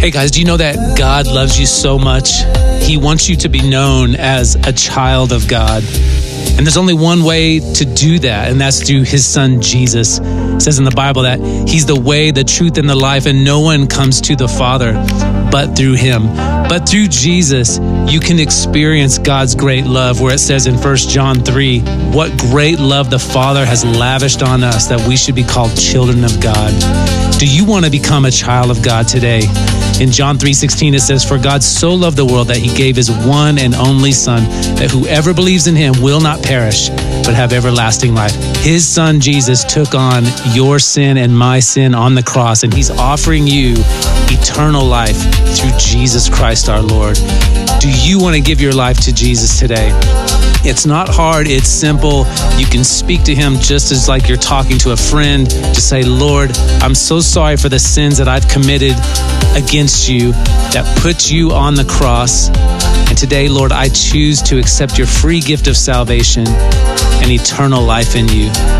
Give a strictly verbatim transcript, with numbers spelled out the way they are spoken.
Hey guys, do you know that God loves you so much? He wants you to be known as a child of God. And there's only one way to do that, and that's through his son, Jesus. It says in the Bible that he's the way, the truth, and the life, and no one comes to the Father but through him. But through Jesus, you can experience God's great love, where it says in First John three, what great love the Father has lavished on us that we should be called children of God. Do you want to become a child of God today? In John three sixteen, it says, for God so loved the world that he gave his one and only Son, that whoever believes in him will not perish, but have everlasting life. His son, Jesus, took on your sin and my sin on the cross, and he's offering you eternal life through Jesus Christ our Lord. Do you want to give your life to Jesus today? It's not hard, it's simple. You can speak to him just as like you're talking to a friend. Just say, Lord, I'm so sorry for the sins that I've committed against you that put you on the cross. And today, Lord, I choose to accept your free gift of salvation and eternal life in you.